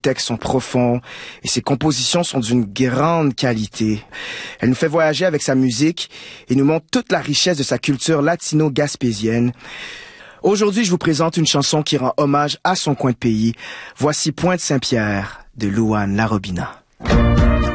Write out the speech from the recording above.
textes sont profonds et ses compositions sont d'une grande qualité. Elle nous fait voyager avec sa musique et nous montre toute la richesse de sa culture latino-gaspésienne. Aujourd'hui, je vous présente une chanson qui rend hommage à son coin de pays. Voici Pointe Saint-Pierre de Louane Larobina.